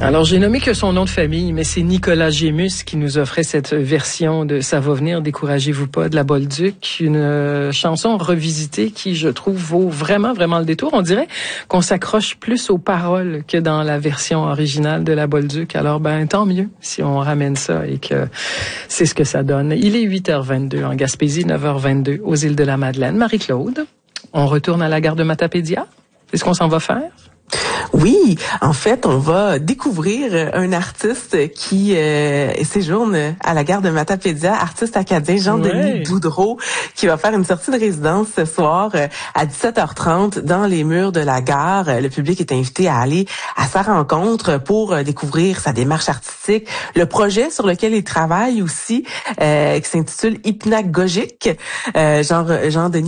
Alors, j'ai nommé que son nom de famille, mais c'est Nicolas Gémus qui nous offrait cette version de Ça va venir, découragez-vous pas de la Bolduc, une chanson revisitée qui, je trouve, vaut vraiment, vraiment le détour. On dirait qu'on s'accroche plus aux paroles que dans la version originale de la Bolduc. Alors, tant mieux si on ramène ça et que c'est ce que ça donne. Il est 8h22 en Gaspésie, 9h22 aux îles de la Madeleine. Marie-Claude, on retourne à la gare de Matapédia? C'est ce qu'on s'en va faire? Oui, en fait, on va découvrir un artiste qui séjourne à la gare de Matapédia, artiste acadien Jean-Denis Boudreau, qui va faire une sortie de résidence ce soir à 17h30 dans les murs de la gare. Le public est invité à aller à sa rencontre pour découvrir sa démarche artistique, le projet sur lequel il travaille aussi, qui s'intitule Hypnagogique. Jean-Denis